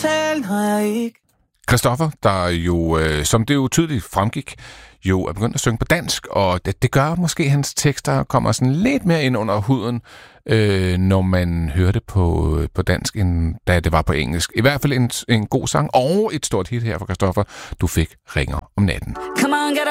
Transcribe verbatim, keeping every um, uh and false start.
tale, når jeg ikke. Christoffer, der jo, øh, som det jo tydeligt fremgik, jo er begyndt at synge på dansk, og det, det gør måske, at hans tekster kommer sådan lidt mere ind under huden, øh, når man hører det på, på dansk, end da det var på engelsk. I hvert fald en, en god sang, og et stort hit her for Christoffer. Du fik Ringer om natten. Come on, get